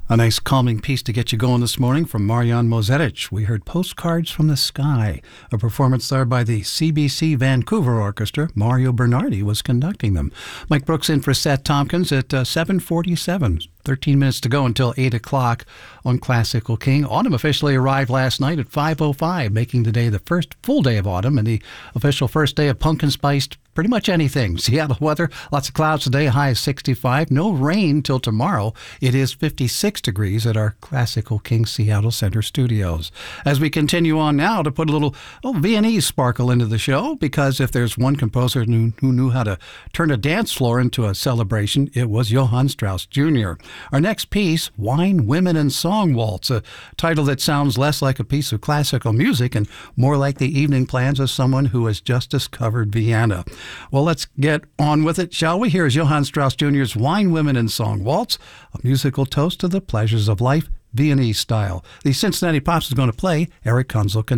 A nice calming piece to get you going this morning from Marian Mozetič. We heard Postcards from the Sky, a performance there by the CBC Vancouver Orchestra. Mario Bernardi was conducting them. Mike Brooks in for Seth Tompkins at 7:47. 13 minutes to go until 8 o'clock on Classical King. Autumn officially arrived last night at 5:05, making today the first full day of autumn and the official first day of pumpkin-spiced pretty much anything. Seattle weather, lots of clouds today, high of 65. No rain till tomorrow. It is 56 degrees at our Classical King Seattle Center studios. As we continue on now to put a little Viennese sparkle into the show, because if there's one composer who knew how to turn a dance floor into a celebration, it was Johann Strauss Jr. Our next piece, Wine, Women, and Song Waltz, a title that sounds less like a piece of classical music and more like the evening plans of someone who has just discovered Vienna. Well, let's get on with it, shall we? Here's Johann Strauss Jr.'s Wine, Women, and Song Waltz, a musical toast to the pleasures of life, Viennese style. The Cincinnati Pops is going to play Erich Kunzelken